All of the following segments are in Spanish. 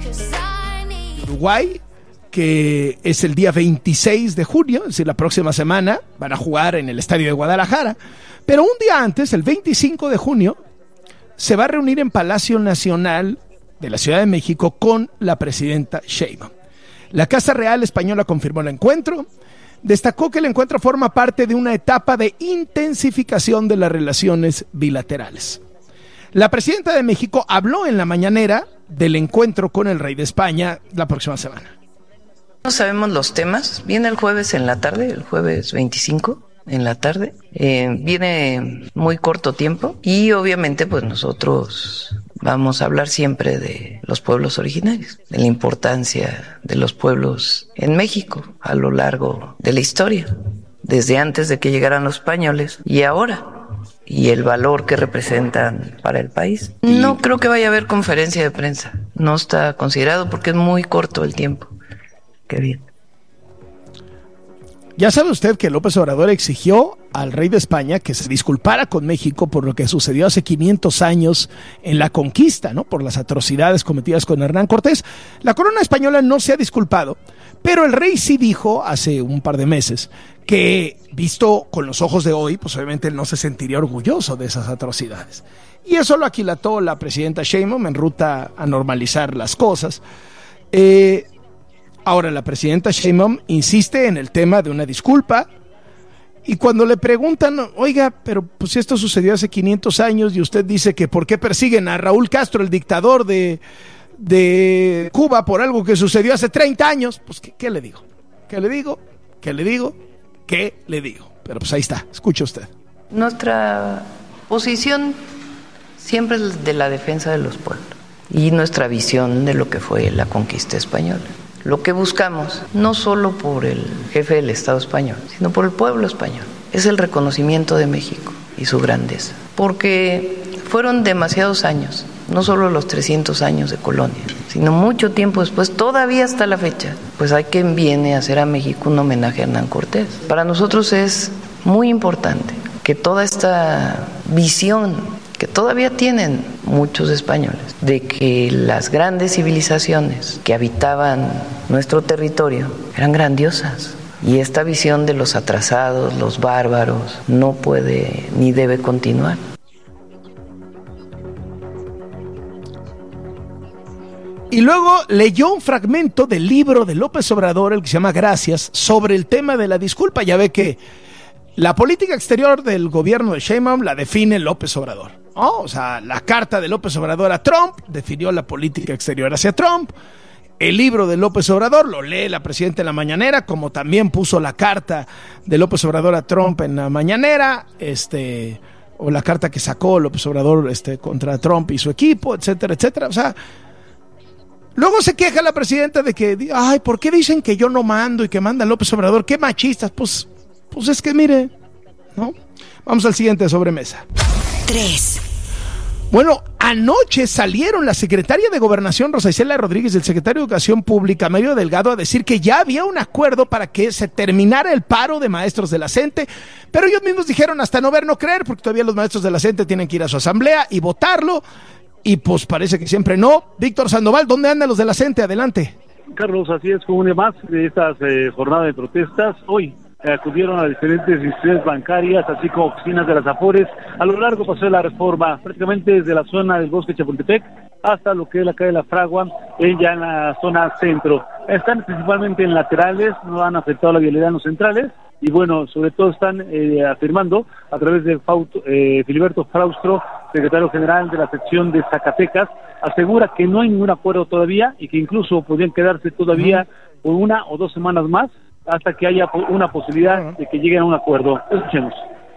Uruguay, que es el día 26 de junio, es decir, la próxima semana, van a jugar en el estadio de Guadalajara, pero un día antes, el 25 de junio, se va a reunir en Palacio Nacional de la Ciudad de México con la presidenta Sheinbaum. La Casa Real Española confirmó el encuentro, destacó que el encuentro forma parte de una etapa de intensificación de las relaciones bilaterales. La presidenta de México habló en la mañanera del encuentro con el rey de España la próxima semana. No sabemos los temas. Viene el jueves en la tarde, el jueves 25 en la tarde. Viene muy corto tiempo y obviamente pues nosotros vamos a hablar siempre de los pueblos originarios, de la importancia de los pueblos en México a lo largo de la historia, desde antes de que llegaran los españoles y ahora, y el valor que representan para el país. No creo que vaya a haber conferencia de prensa, no está considerado porque es muy corto el tiempo. Qué bien. Ya sabe usted que López Obrador exigió al rey de España que se disculpara con México por lo que sucedió hace 500 años en la conquista, ¿no? Por las atrocidades cometidas con Hernán Cortés. La corona española no se ha disculpado, pero el rey sí dijo hace un par de meses que, visto con los ojos de hoy, pues obviamente él no se sentiría orgulloso de esas atrocidades. Y eso lo aquilató la presidenta Sheinbaum en ruta a normalizar las cosas. Ahora, la presidenta Sheinbaum insiste en el tema de una disculpa y cuando le preguntan, oiga, pero pues si esto sucedió hace 500 años y usted dice que ¿por qué persiguen a Raúl Castro, el dictador de Cuba, por algo que sucedió hace 30 años? Pues, ¿qué le digo? ¿Qué le digo? ¿Qué le digo? ¿Qué le digo? Pero pues ahí está, escuche usted. Nuestra posición siempre es de la defensa de los pueblos y nuestra visión de lo que fue la conquista española. Lo que buscamos, no solo por el jefe del Estado español, sino por el pueblo español, es el reconocimiento de México y su grandeza. Porque fueron demasiados años, no solo los 300 años de colonia, sino mucho tiempo después, todavía hasta la fecha, pues hay quien viene a hacer a México un homenaje a Hernán Cortés. Para nosotros es muy importante que toda esta visión que todavía tienen muchos españoles, de que las grandes civilizaciones que habitaban nuestro territorio eran grandiosas. Y esta visión de los atrasados, los bárbaros, no puede ni debe continuar. Y luego leyó un fragmento del libro de López Obrador, el que se llama Gracias, sobre el tema de la disculpa. Ya ve que la política exterior del gobierno de Sheinbaum la define López Obrador, ¿no? O sea, la carta de López Obrador a Trump definió la política exterior hacia Trump. El libro de López Obrador lo lee la presidenta en la mañanera, como también puso la carta de López Obrador a Trump en la mañanera, o la carta que sacó López Obrador contra Trump y su equipo, etcétera, etcétera. O sea, luego se queja la presidenta de que, ay, ¿por qué dicen que yo no mando y que manda López Obrador? ¡Qué machistas! Pues es que mire, ¿no? Vamos al siguiente sobremesa. 3. Bueno, anoche salieron la secretaria de Gobernación, Rosa Isela Rodríguez, y el secretario de Educación Pública, Mario Delgado, a decir que ya había un acuerdo para que se terminara el paro de maestros de la CENTE, pero ellos mismos dijeron hasta no ver, no creer, porque todavía los maestros de la CENTE tienen que ir a su asamblea y votarlo, y pues parece que siempre no. Víctor Sandoval, ¿dónde andan los de la CENTE? Adelante. Carlos, así es, como un día más de estas jornadas de protestas. Hoy acudieron a diferentes instituciones bancarias, así como oficinas de las Afores. A lo largo pasó de la Reforma, prácticamente desde la zona del Bosque Chapultepec hasta lo que es la calle La Fragua, ya en la zona centro. Están principalmente en laterales, no han afectado la vialidad en los centrales, y bueno, sobre todo están afirmando a través de Filiberto Fraustro, secretario general de la sección de Zacatecas, asegura que no hay ningún acuerdo todavía y que incluso podrían quedarse todavía por 1 o 2 semanas más hasta que haya una posibilidad de que lleguen a un acuerdo. Escuchemos.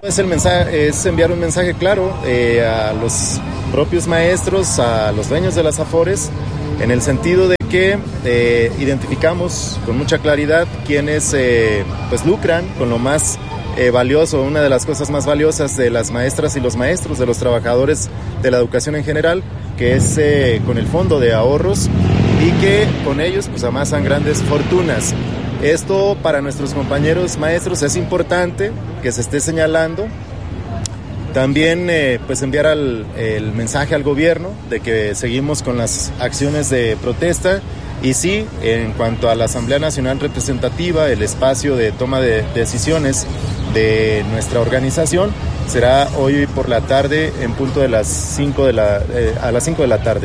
Es enviar un mensaje claro a los propios maestros, a los dueños de las Afores, en el sentido de que identificamos con mucha claridad quienes pues lucran con lo más valioso, una de las cosas más valiosas de las maestras y los maestros, de los trabajadores de la educación en general, que es con el fondo de ahorros, y que con ellos pues amasan grandes fortunas. Esto para nuestros compañeros maestros es importante que se esté señalando, También pues enviar el mensaje al gobierno de que seguimos con las acciones de protesta. Y sí, en cuanto a la Asamblea Nacional Representativa, el espacio de toma de decisiones de nuestra organización será hoy por la tarde en punto de las 5 de la tarde.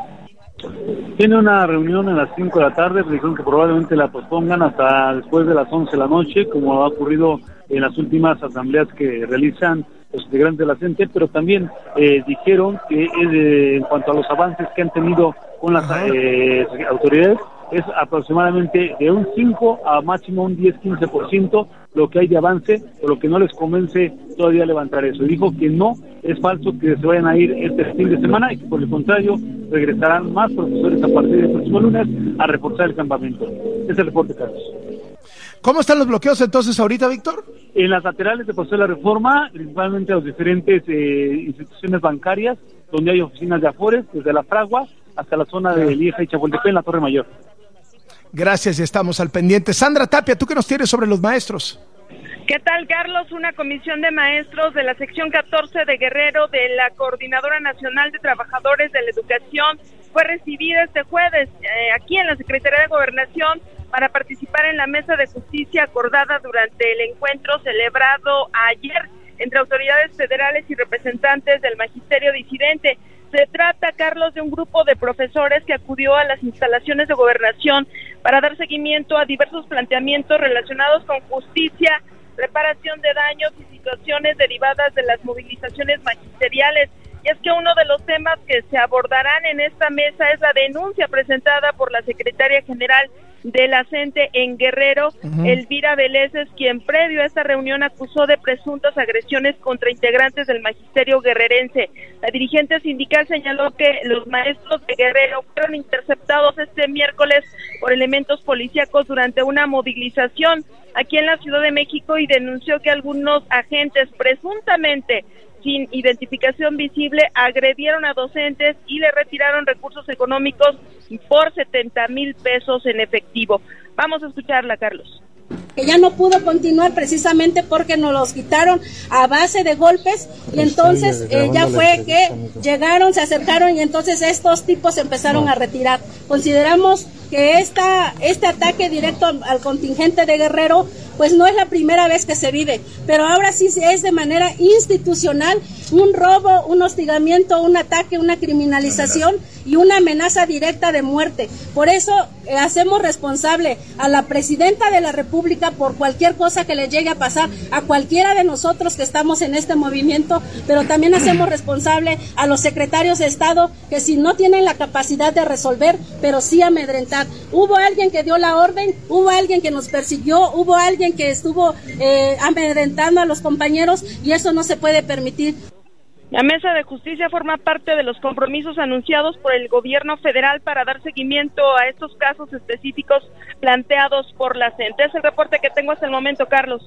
Tiene una reunión a las 5 de la tarde, pero dijeron que probablemente la pospongan hasta después de las 11 de la noche, como ha ocurrido en las últimas asambleas que realizan los integrantes de la CENTE, pero también dijeron que en cuanto a los avances que han tenido con las autoridades, es aproximadamente de un 5 a máximo un 10-15% lo que hay de avance, por lo que no les convence todavía levantar eso. Dijo que no es falso que se vayan a ir este fin de semana y que por el contrario regresarán más profesores a partir del próximo lunes a reforzar el campamento. Ese es el reporte, Carlos. ¿Cómo están los bloqueos entonces ahorita, Víctor? En las laterales de Paseo de la Reforma, principalmente los diferentes instituciones bancarias, donde hay oficinas de Afores, desde la Fragua hasta la zona de Lieja y Chapultepec, en la Torre Mayor. Gracias, y estamos al pendiente. Sandra Tapia, ¿tú qué nos tienes sobre los maestros? ¿Qué tal, Carlos? Una comisión de maestros de la sección 14 de Guerrero de la Coordinadora Nacional de Trabajadores de la Educación fue recibida este jueves aquí en la Secretaría de Gobernación para participar en la mesa de justicia acordada durante el encuentro celebrado ayer entre autoridades federales y representantes del magisterio disidente. Se trata, Carlos, de un grupo de profesores que acudió a las instalaciones de Gobernación para dar seguimiento a diversos planteamientos relacionados con justicia, reparación de daños y situaciones derivadas de las movilizaciones magisteriales. Y es que uno de los temas que se abordarán en esta mesa es la denuncia presentada por la secretaria general de la CENTE en Guerrero, Elvira Veleses, quien previo a esta reunión acusó de presuntas agresiones contra integrantes del magisterio guerrerense. La dirigente sindical señaló que los maestros de Guerrero fueron interceptados este miércoles por elementos policíacos durante una movilización aquí en la Ciudad de México y denunció que algunos agentes presuntamente sin identificación visible agredieron a docentes y le retiraron recursos económicos por 70,000 pesos en efectivo. Vamos a escucharla, Carlos. Que ya no pudo continuar precisamente porque nos los quitaron a base de golpes y entonces ya fue que llegaron, se acercaron y entonces estos tipos empezaron a retirar. Consideramos que este ataque directo al contingente de Guerrero pues no es la primera vez que se vive, pero ahora sí es de manera institucional un robo, un hostigamiento, un ataque, una criminalización y una amenaza directa de muerte. Por eso hacemos responsable a la presidenta de la República por cualquier cosa que le llegue a pasar a cualquiera de nosotros que estamos en este movimiento, pero también hacemos responsable a los secretarios de Estado que si no tienen la capacidad de resolver, pero sí amedrentar. Hubo alguien que dio la orden, hubo alguien que nos persiguió, hubo alguien que estuvo amedrentando a los compañeros y eso no se puede permitir. La Mesa de Justicia forma parte de los compromisos anunciados por el gobierno federal para dar seguimiento a estos casos específicos planteados por la CENTE. Es el reporte que tengo hasta el momento, Carlos.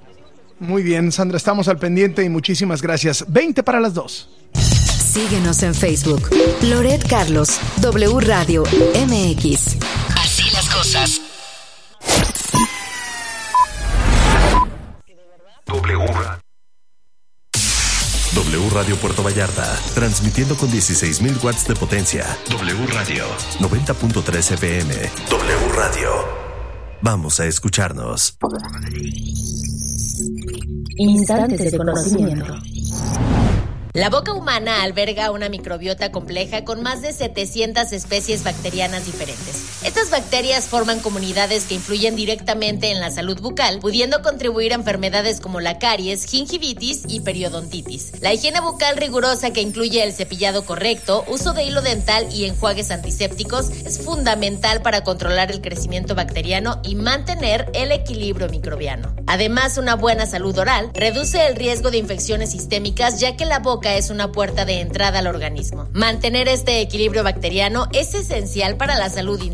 Muy bien, Sandra, estamos al pendiente y muchísimas gracias. 2:20. Síguenos en Facebook. Loret Carlos, W Radio MX. Así las cosas. W Radio Puerto Vallarta, transmitiendo con 16,000 watts de potencia. W Radio, 90.3 FM. W Radio. Vamos a escucharnos. Instantes de conocimiento. La boca humana alberga una microbiota compleja con más de 700 especies bacterianas diferentes. Estas bacterias forman comunidades que influyen directamente en la salud bucal, pudiendo contribuir a enfermedades como la caries, gingivitis y periodontitis. La higiene bucal rigurosa, que incluye el cepillado correcto, uso de hilo dental y enjuagues antisépticos, es fundamental para controlar el crecimiento bacteriano y mantener el equilibrio microbiano. Además, una buena salud oral reduce el riesgo de infecciones sistémicas, ya que la boca es una puerta de entrada al organismo. Mantener este equilibrio bacteriano es esencial para la salud